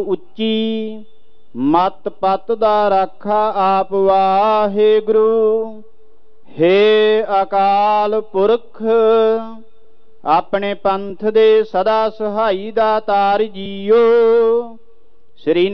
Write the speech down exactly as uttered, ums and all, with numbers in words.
ਉੱਚੀ ਮਤ ਪਤ ਦਾ ਰਾਖਾ ਆਪ ਵਾਹਿਗੁਰੂ। ਹੇ ਅਕਾਲ ਪੁਰਖ ਆਪਣੇ ਪੰਥ ਦੇ ਸਦਾ ਸਹਾਈ ਦਾਤਾਰ ਜੀਓ। ਸ੍ਰੀ